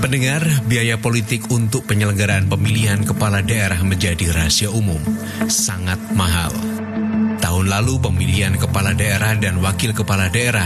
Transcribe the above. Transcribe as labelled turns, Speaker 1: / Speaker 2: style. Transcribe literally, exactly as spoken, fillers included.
Speaker 1: Pendengar, biaya politik untuk penyelenggaraan pemilihan kepala daerah menjadi rahasia umum, sangat mahal. Tahun lalu pemilihan kepala daerah dan wakil kepala daerah